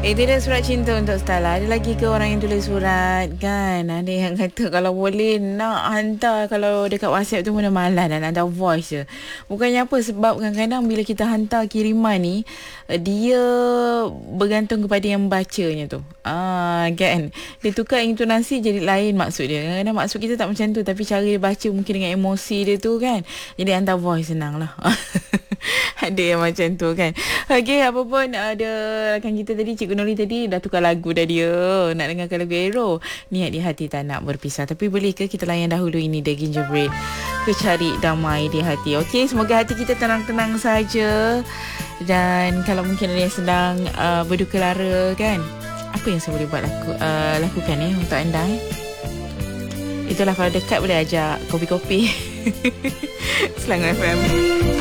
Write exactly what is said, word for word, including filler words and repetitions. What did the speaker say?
Itu dia surat cinta untuk Stella. Ada lagi ke orang yang tulis surat kan? Ada yang kata kalau boleh nak hantar, kalau dekat WhatsApp tu mana malas dan hantar voice je. Bukannya apa, sebab kadang-kadang bila kita hantar kiriman ni, dia bergantung kepada yang bacanya tu. Ah kan? Dia tukar intonasi jadi lain maksud dia. Kadang-kadang maksud kita tak macam tu, tapi cara dia baca mungkin dengan emosi dia tu kan. Jadi hantar voice senang lah. Ada yang macam tu kan. Okey, apa pun ada rakan kita tadi, Cikgu Nuri tadi dah tukar lagu dah dia. Nak dengarkan lagu Aero. Niat di hati tak nak berpisah. Tapi boleh ke kita layan dahulu ini The Gingerbread ke Cari Damai di Hati. Okey, semoga hati kita tenang-tenang saja. Dan kalau mungkin ada yang sedang uh, berduka lara kan, apa yang saya boleh buat laku, uh, lakukan eh untuk anda eh? Itulah, kalau dekat boleh ajak kopi-kopi. Selangor F M.